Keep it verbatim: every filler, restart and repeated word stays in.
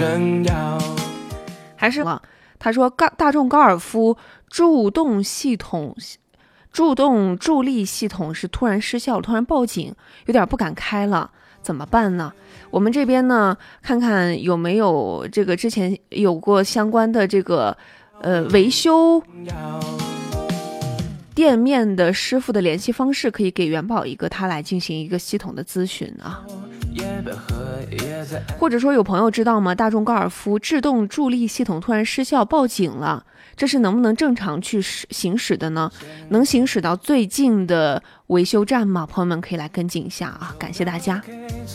还是他说大众高尔夫助动系统助动助力系统是突然失效，突然报警，有点不敢开了，怎么办呢？我们这边呢，看看有没有这个之前有过相关的这个呃维修店面的师傅的联系方式，可以给元宝一个，他来进行一个系统的咨询啊。或者说有朋友知道吗？大众高尔夫制动助力系统突然失效报警了，这是能不能正常去行驶的呢？能行驶到最近的维修站吗？朋友们可以来跟进一下啊，感谢大家。